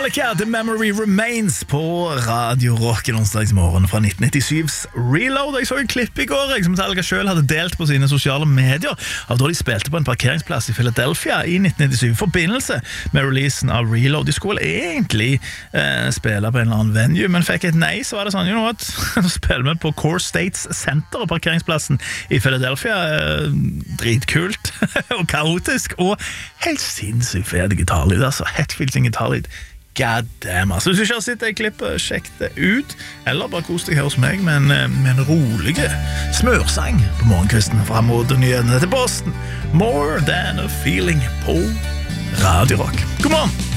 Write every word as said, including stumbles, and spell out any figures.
The Memory Remains på Radio Rock en onsdagsmorgen fra nitten nittisju's Reload. Jeg så en klipp i går jeg, som Metallica selv hadde delt på sine sosiale medier av da de spilte på en parkeringsplass i Philadelphia i nitten nittisju i forbindelse med releasen av Reload. De skulle egentlig eh, spille på en eller annen venue, men fikk et nei, så var det sånn, you know what, så spiller vi på Core States Center og parkeringsplassen i Philadelphia. Eh, dritkult og kaotisk og helt sinnssykt fede gitarlyd, altså Hetfield sin gitarlyd. God damn, altså. Hvis du ikke har sett det klippet, sjekk det ut. Eller bare kos deg her hos meg med en, med en rolige smørsang på morgenkvisten fra modenyhetene til Boston. More Than a Feeling på Radio Rock. God morgen!